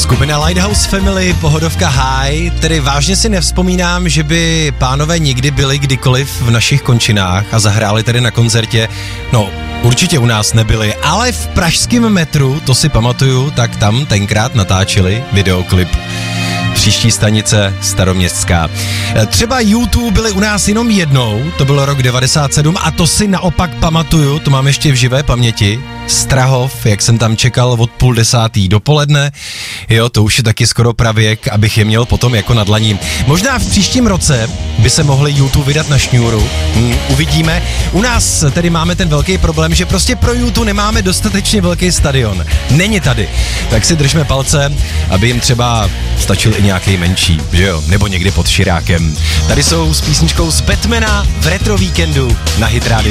Skupina Lighthouse Family, pohodovka High, tedy vážně si nevzpomínám, že by pánové nikdy byli kdykoliv v našich končinách a zahráli tedy na koncertě. No, určitě u nás nebyli, ale v pražském metru, to si pamatuju, tak tam tenkrát natáčeli videoklip. Příští stanice Staroměstská. Třeba YouTube byli u nás jenom jednou, to bylo rok 97 a to si naopak pamatuju, to mám ještě v živé paměti. Strahov, jak jsem tam čekal od 9:30 dopoledne, jo, to už je taky skoro pravěk, abych je měl potom jako na dlaní. Možná v příštím roce by se mohli YouTube vydat na šňůru, uvidíme. U nás tedy máme ten velký problém, že prostě pro YouTube nemáme dostatečně velký stadion. Není tady, tak si držme palce, aby jim třeba stačil i nějaký menší, že jo, nebo někdy pod Širákem. Tady jsou s písničkou z Batmana v Retro Víkendu na Hit Radio.